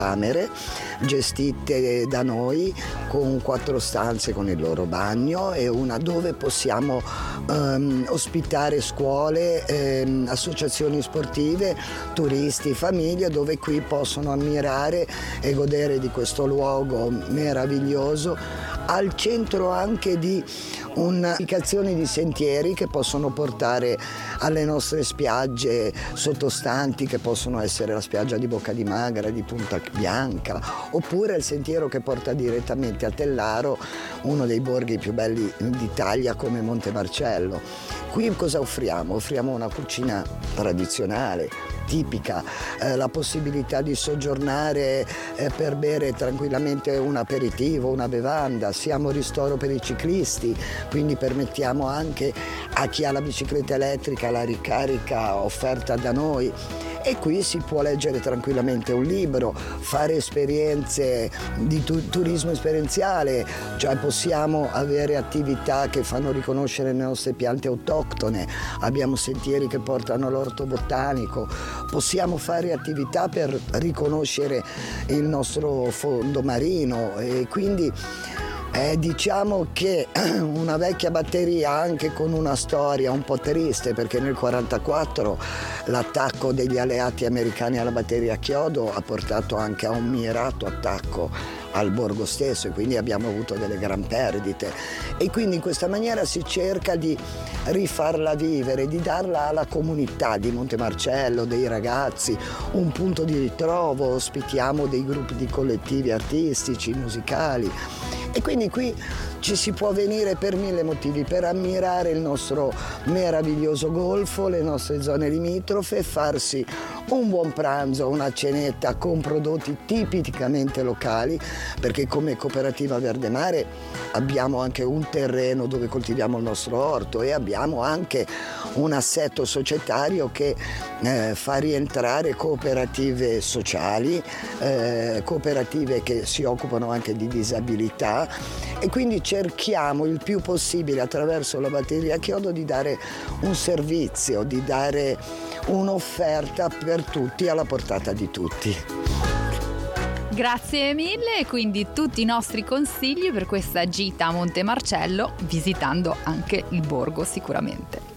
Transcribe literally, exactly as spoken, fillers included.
camere gestite da noi con quattro stanze con il loro bagno e una dove possiamo ehm, ospitare scuole, ehm, associazioni sportive, turisti, famiglie, dove qui possono ammirare e godere di questo luogo meraviglioso, al centro anche di un'indicazione di sentieri che possono portare alle nostre spiagge sottostanti, che possono essere la spiaggia di Bocca di Magra, di Punta Bianca, oppure il sentiero che porta direttamente a Tellaro, uno dei borghi più belli d'Italia come Montemarcello. Qui cosa offriamo? Offriamo una cucina tradizionale, tipica, eh, la possibilità di soggiornare eh, per bere tranquillamente un aperitivo, una bevanda. Siamo ristoro per i ciclisti, quindi permettiamo anche a chi ha la bicicletta elettrica la ricarica offerta da noi. E qui si può leggere tranquillamente un libro, fare esperienze di tu- turismo esperienziale, cioè possiamo avere attività che fanno riconoscere le nostre piante autoctone, abbiamo sentieri che portano all'orto botanico, possiamo fare attività per riconoscere il nostro fondo marino e quindi Eh, diciamo che una vecchia batteria anche con una storia un po' triste, perché nel quarantaquattro l'attacco degli alleati americani alla batteria a chiodo ha portato anche a un mirato attacco al borgo stesso e quindi abbiamo avuto delle gran perdite e quindi in questa maniera si cerca di rifarla vivere, di darla alla comunità di Montemarcello, dei ragazzi, un punto di ritrovo, ospitiamo dei gruppi di collettivi artistici, musicali. E quindi qui ci si può venire per mille motivi, per ammirare il nostro meraviglioso golfo, le nostre zone limitrofe e farsi un buon pranzo, una cenetta con prodotti tipicamente locali, perché come Cooperativa Verde Mare abbiamo anche un terreno dove coltiviamo il nostro orto e abbiamo anche un assetto societario che eh, fa rientrare cooperative sociali, eh, cooperative che si occupano anche di disabilità e quindi cerchiamo il più possibile attraverso la batteria a chiodo di dare un servizio, di dare un'offerta per tutti alla portata di tutti. Grazie mille e quindi tutti i nostri consigli per questa gita a Montemarcello, visitando anche il borgo sicuramente.